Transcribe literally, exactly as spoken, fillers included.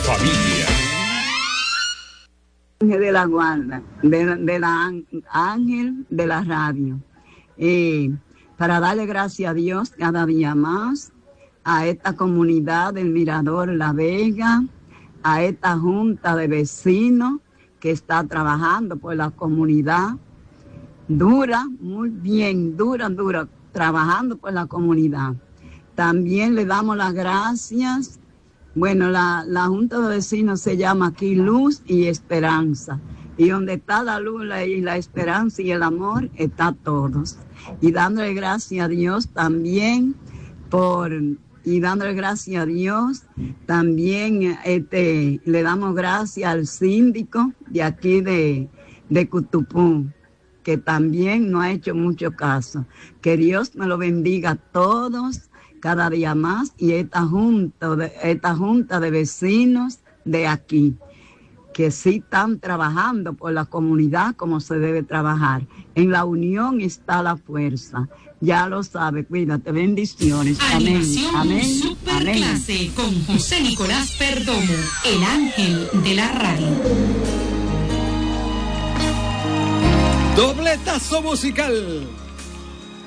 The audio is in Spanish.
familia. De la guarda, de, de la ángel de la radio, eh, para darle gracias a Dios cada día más, a esta comunidad del Mirador La Vega, a esta junta de vecinos que está trabajando por la comunidad, dura, muy bien, dura, dura, trabajando por la comunidad. También le damos las gracias. Bueno, la, la Junta de Vecinos se llama aquí Luz y Esperanza. Y donde está la luz la, y la esperanza y el amor, está todos. Y dándole gracias a Dios también por... Y dándole gracias a Dios, también este, le damos gracias al síndico de aquí de, de Cutupú, que también nos ha hecho mucho caso. Que Dios me lo bendiga a todos cada día más, y esta junta, de, esta junta de vecinos de aquí, que sí están trabajando por la comunidad como se debe trabajar. En la unión está la fuerza. Ya lo sabe, cuídate, bendiciones. Amén. Amén. Superclase con José Nicolás Perdomo, el ángel de la radio. Dobletazo musical.